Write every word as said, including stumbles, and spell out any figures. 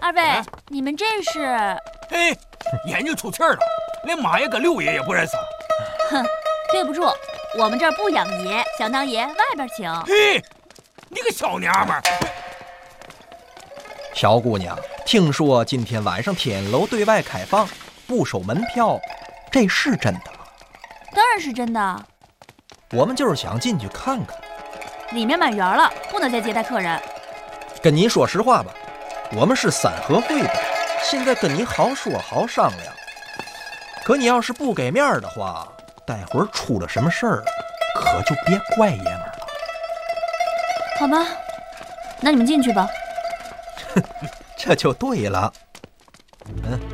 二位，啊、你们这是？ 嘿，眼睛出气了，连马爷跟六爷也不认识。 哼，对不住，我们这儿不养爷，想当爷外边请。 嘿，你个小娘们儿！ 小姑娘，听说今天晚上天楼对外开放，不收门票，这是真的吗？ 当然是真的。 我们就是想进去看看。 里面满员了，不能再接待客人。 跟你说实话吧，我们是三合会的，现在跟你好说好商量。可你要是不给面的话，待会儿出了什么事儿，可就别怪爷们儿了。 好吧，那你们进去吧。 这就对了。嗯。